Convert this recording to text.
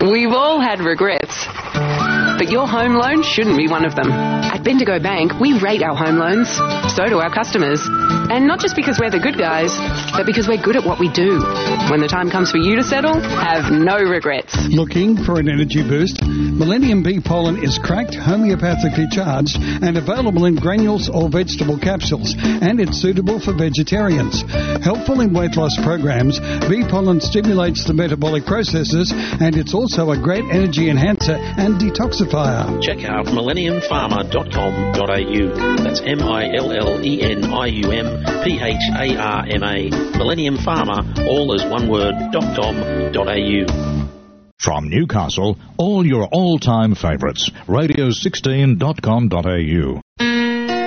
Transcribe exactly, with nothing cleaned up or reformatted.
We've all had regrets. But your home loan shouldn't be one of them. At Bendigo Bank, we rate our home loans. So do our customers. And not just because we're the good guys, but because we're good at what we do. When the time comes for you to settle, have no regrets. Looking for an energy boost? Millennium Bee Pollen is cracked, homeopathically charged, and available in granules or vegetable capsules. And it's suitable for vegetarians. Helpful in weight loss programs, bee pollen stimulates the metabolic processes, and it's also a great energy enhancer and detoxifier. Check out millennium pharma dot com dot a u. That's M I L L E N I U M P H A R M A. Millennium Pharma, all as one word, dot com dot a u. From Newcastle, all your all-time favourites. radio sixteen dot com dot a u.